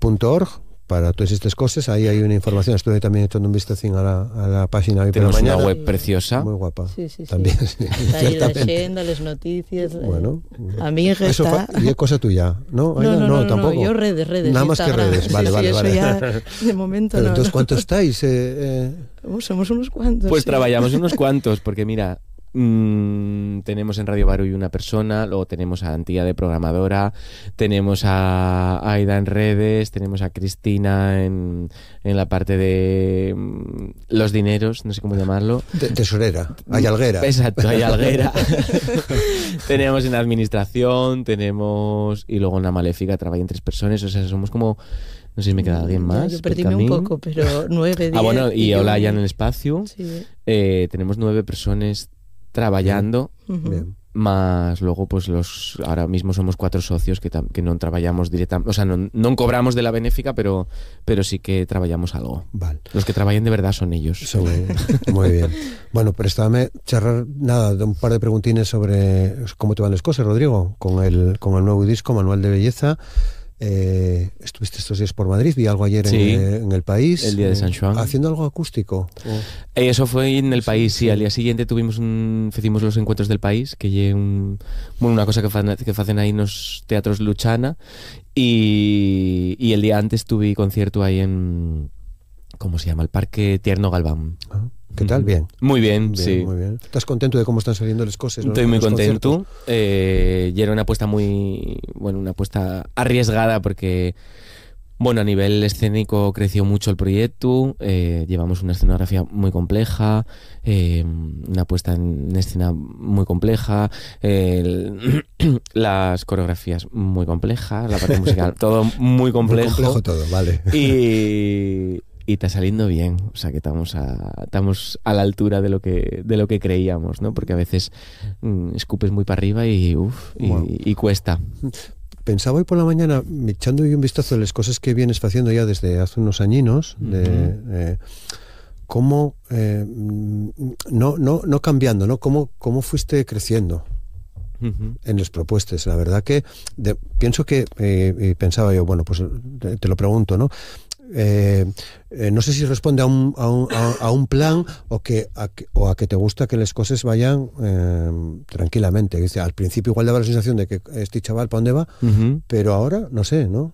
radiovaru.org para todas estas cosas. Ahí hay una información. Estuve también echando un vistacín a la página hoy Tenemos por la una mañana. web preciosa. Muy guapa. Sí, sí, sí. También, sí, Está ahí la ciertamente. agenda, las noticias. Bueno, a mí eso está... y es cosa tuya, ¿no? No, Tampoco. yo redes. Nada más que Instagram. redes. Vale, Sí, vale, eso vale. ya, de momento Pero no. entonces, ¿cuántos estáis? Somos unos cuantos. Pues sí. trabajamos unos cuantos, porque mira, tenemos en Radio Baruy una persona, luego tenemos a Antía de programadora, tenemos a Aida en redes, tenemos a Cristina en la parte de los dineros, no sé cómo llamarlo. Tesorera, ayalguera. Exacto, ayalguera. Tenemos en administración, tenemos... Y luego en la maléfica trabajan 3 personas, o sea, somos como... No sé si me queda alguien más. Yo perdíme un poco, pero 9, 10... bueno, y ahora ya en el espacio Sí. tenemos 9 personas trabajando, Bien. más luego pues ahora mismo somos 4 socios que no trabajamos directamente, o sea, no cobramos de la benéfica, pero sí que trabajamos algo. Vale. Los que trabajan de verdad son ellos. Muy bien. Bueno, préstame charlar de un par de preguntines sobre cómo te van las cosas, Rodrigo, con el nuevo disco, Manual de Belleza. Estuviste estos días por Madrid, vi algo ayer Sí, en el país, el día de San Juan. haciendo algo acústico. Eso fue en el país, sí. Al día siguiente hicimos los encuentros del país, que lle una cosa que hacen ahí nos teatros Luchana, y el día antes tuve concierto ahí en, ¿cómo se llama? El Parque Tierno Galván. ¿Qué tal? Bien. Muy bien, sí. Muy bien. ¿Estás contento de cómo están saliendo las cosas? Estoy muy los contento. conciertos? Y era una apuesta una apuesta arriesgada porque, bueno, a nivel escénico creció mucho el proyecto, llevamos una escenografía muy compleja, una puesta en escena muy compleja, las coreografías muy complejas, la parte musical, todo muy complejo. Muy complejo todo, vale. Y está saliendo bien, o sea que estamos a la altura de lo que creíamos, ¿no? Porque a veces escupes muy para arriba y cuesta. Pensaba hoy por la mañana, echando yo un vistazo de las cosas que vienes haciendo ya desde hace unos añinos, cómo no cambiando, ¿no? Cómo fuiste creciendo en las propuestas. La verdad que pienso que pensaba yo, bueno, pues te lo pregunto, ¿no? No sé si responde a un plan o a que te gusta que las cosas vayan tranquilamente. Dice, al principio igual daba la sensación de que este chaval ¿para dónde va? Pero ahora no sé, ¿no?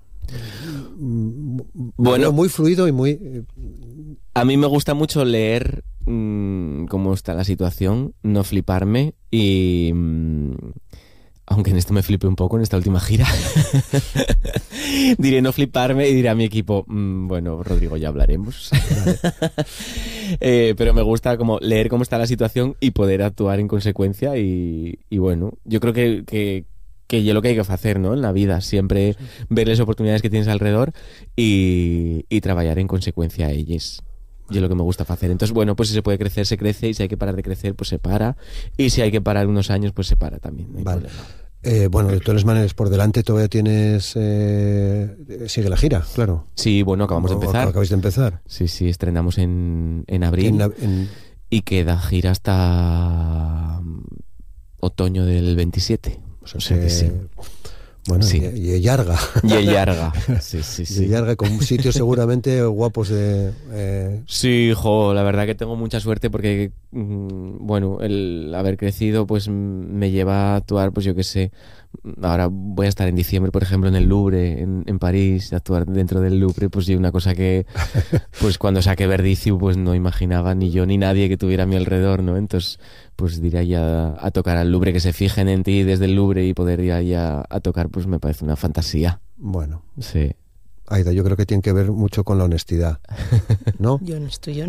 Bueno, muy fluido y muy... A mí me gusta mucho leer cómo está la situación, no fliparme y... aunque en esto me flipe un poco en esta última gira, diré no fliparme y diré a mi equipo, bueno, Rodrigo, ya hablaremos. Pero me gusta como leer cómo está la situación y poder actuar en consecuencia y bueno, yo creo que es lo que hay que hacer, ¿no? En la vida, siempre ver las oportunidades que tienes alrededor y trabajar en consecuencia a ellas. Y es lo que me gusta hacer. Entonces, bueno, pues si se puede crecer, se crece, y si hay que parar de crecer, pues se para, y si hay que parar unos años, pues se para también, no hay problema. Bueno, de todas maneras, por delante todavía tienes... sigue la gira, claro. Sí, bueno, acabamos de empezar. Acabáis de empezar. Sí, estrenamos en abril y queda gira hasta otoño del 27. O sea que sí. Bueno, sí. y Llarga. Y el Llarga. Sí. Y Llarga, con sitios seguramente guapos de... Sí, la verdad que tengo mucha suerte porque, bueno, el haber crecido pues me lleva a actuar, pues yo qué sé. Ahora voy a estar en diciembre, por ejemplo, en el Louvre, en París, actuar dentro del Louvre, pues sí, una cosa que, pues cuando saqué Verdicio, pues no imaginaba ni yo ni nadie que tuviera a mi alrededor, ¿no? Entonces, pues ir ahí a tocar al Louvre, que se fijen en ti desde el Louvre y poder ir ahí a tocar, pues me parece una fantasía. Bueno. Sí. Aida, yo creo que tiene que ver mucho con la honestidad, ¿no? Yo honesto. Y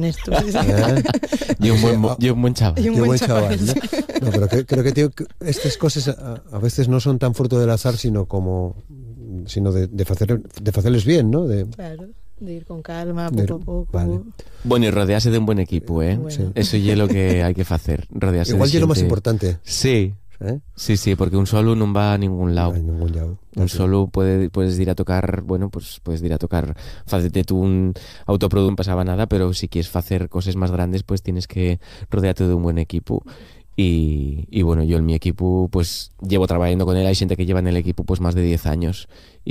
un buen chaval. Y un buen chaval, ¿no? No, pero creo que estas cosas a veces no son tan fruto del azar, sino de hacerles bien, ¿no? Claro, de ir con calma, poco a poco. Vale. Bueno, y rodearse de un buen equipo, ¿eh? Bueno. Sí. Eso es lo que hay que hacer, rodearse Igual de es lo más gente... importante. Sí. Sí, porque un solo no va a ningún lado. No hay ningún lado. Un solo puedes ir a tocar, bueno, pues puedes ir a tocar, facete tú un autoproducto, no pasaba nada, pero si quieres hacer cosas más grandes, pues tienes que rodearte de un buen equipo. Y bueno, yo en mi equipo, pues llevo trabajando con él, hay gente que lleva en el equipo pues más de 10 años.